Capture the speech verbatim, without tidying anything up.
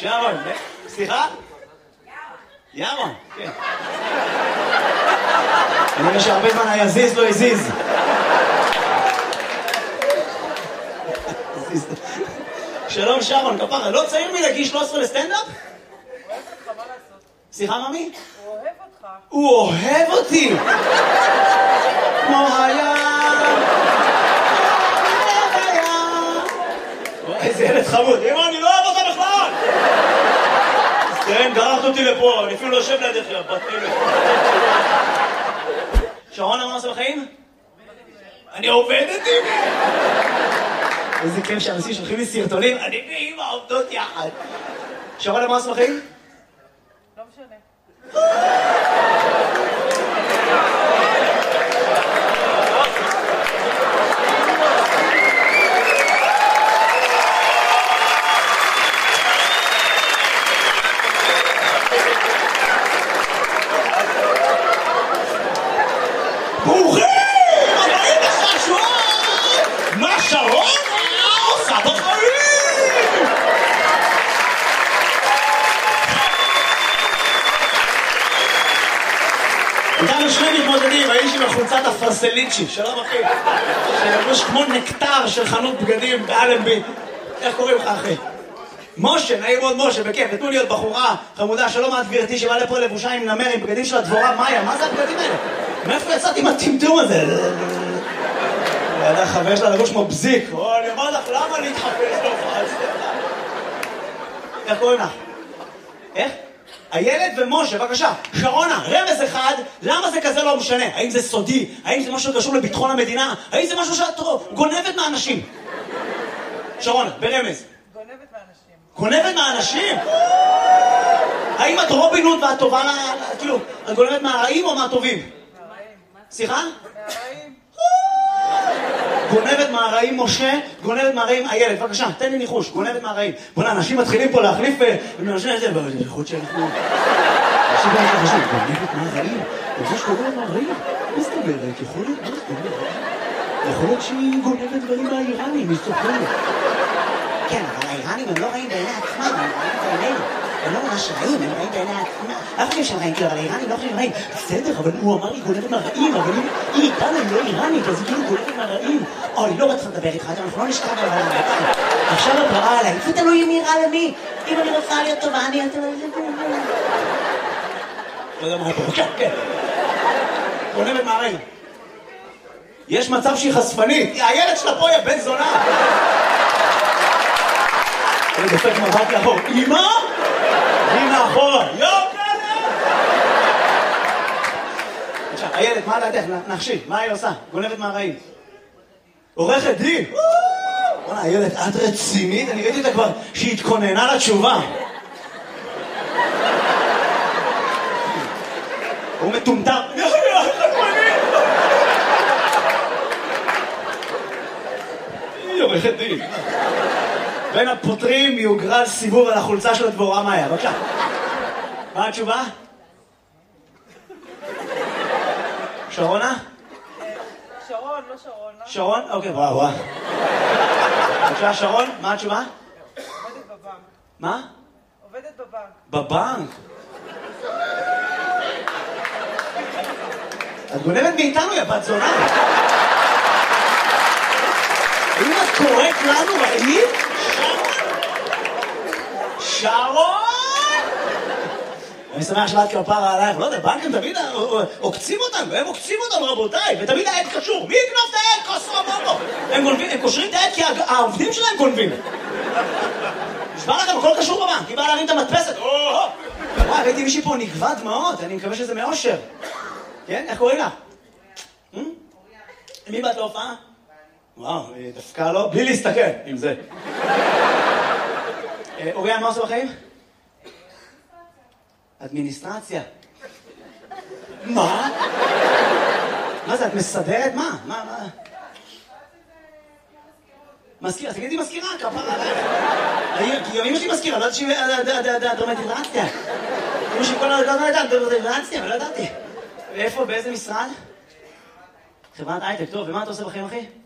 שרון, סליחה? ירון, כן. אני רואה שהרבה זמן היזיז לא הזיז. שלום שרון, כפרה, לא צעיר מלהגיש שלוש עשרה לסטנדאפ? הוא אוהב אותך, מה לעשות? סליחה, ממי? הוא אוהב אותך. הוא אוהב אותי! כמו הים! איזה ילד חמוד, אמא, אני לא אוהב אותה בכלל! כן, גררת אותי לפה, אני אפילו לא יושב לידך, בת אלף. שרון, מה עושה בחיים? אני עובדת עם... איזה כיף שאנשים שולחים לי סרטונים, אני ואמא עובדות יחד. שרון, מה עושה בחיים? לא משנה. ברוכים! הבאים לחשון! מה שרון עושה בחיים? איתנו שני מתמודדים, האיש עם החולצת הפרסליצ'י, שלום אחי, שלבוש כמו נקטר של חנות בגדים באלנבי. איך קוראים לך אחי? משה, נעים מאוד משה, בכיף, נתנו לי עוד בחורה חמודה, שלום את גברתי שבאה לפה לבושה עם נמר, עם בגדים של הדבורה מאיה, מה זה הבגדים האלה? מאיפה יצאת עם הטמטום הזה? ידע חבר שלה לבוש כמו בזיק, או אני אומר לך, למה להתחפש להופעה? איך קוראים לך? איך? הילד ומשה, בבקשה, שרונה, רמז אחד, למה זה כזה לא משנה? האם זה סודי? האם זה משהו שקשור לביטחון המדינה? האם זה משהו שאת גונבת מהאנשים? שרונה, ברמז. גונבת מהאנשים. גונבת מהאנשים? האם את רובין הוד ואת טובה, כאילו, את גונבת מהרעים או מהטובים? מהרעים. סליחה? מהרעים. גונבת מהרעים משה, גונבת מהרעים הילד, בבקשה, תן לי ניחוש, גונבת מהרעים. בוא'נה, אנשים מתחילים פה להחליף ומאנשים את זה, יכול להיות שאנחנו... אנשים לא יותר חשוב, גונבת מהרעים? זה שגונבת מהרעים? מה זאת אומרת? יכול להיות, מה זאת אומרת? יכול להיות שהיא גונבת דברים מהאיראנים, היא סופרת. כן, אבל האיראנים הם לא רעים בעיני עצמם, הם רעים בעינינו. הם לא ממש רעים, הם רעים בעיני עצמם. אף אחד שהם רעים, כאילו, אבל האיראנים לא חושבים רעים. בסדר, אבל הוא אמר לי גונבת מהרעים, אבל היא איתנו, היא לא איראנית, אז היא כאילו גונבת מהרעים. אוי, לא רצה לדבר איתך, אנחנו לא נשכב על הרעים. עכשיו את רעה עליי, איפה תלוי אם היא רעה למי? אם אני רוצה להיות טובה, אני... לא יודע מה פה, כן, כן. גונבת מהרעים. יש מצב שהיא חשפנית, הילד שלה פה היא בן זונה. אני דופק מבט לאחור, אמא? היא מאחורה, יו כלה! עכשיו, הילד, מה לידך? נחשי, מה היא עושה? גונבת מהרעים. עורכת דין! בוא'נה, הילד, את רצינית? אני ראיתי אותה כבר שהיא התכוננה לתשובה. הוא מטומטם. היא עורכת דין. בין הפותרים יוגרל סיבוב על החולצה של הדבורה מאיה. בבקשה. מה התשובה? שרונה? שרון, לא שרון. שרון? אוקיי, וואו, וואו. בבקשה, שרון, מה התשובה? עובדת בבנק. מה? עובדת בבנק. בבנק? את גונבת מאיתנו, יא בת זונה. האם את קוראת לנו רעים? שרון? אני שמח שלאת כפרה עלייך, לא יודע, בנקים תמיד עוקצים אותנו, הם עוקצים אותנו רבותיי, ותמיד העד קשור, מי יקנוף את העד? כוסו בובו. הם גונבים, הם קושרים את העד כי העובדים שלהם גונבים. נשבר לכם, הכל קשור בבנק, היא באה להרים את המדפסת, וואי, ראיתי מישהי פה נגבה דמעות, אני מקווה שזה מאושר. כן? איך קוראים לך? מי באת להופעה? וואו, דווקא לא, בלי להסתכל עם זה. אוריאן, מה עושה בחיים? אדמיניסטרציה. מה? מה זה, את מסדרת? מה? מה, מה? מזכירה, תגידי מזכירה, כפרה עליך. כי אמא שלי מזכירה, לא יודעת שהיא דרמטיזציה. אמא שלי כל הזמן לא יודעת דרמטיזציה, אבל לא ידעתי. ואיפה, באיזה משרד? חברת הייטק, טוב, ומה אתה עושה בחיים, אחי?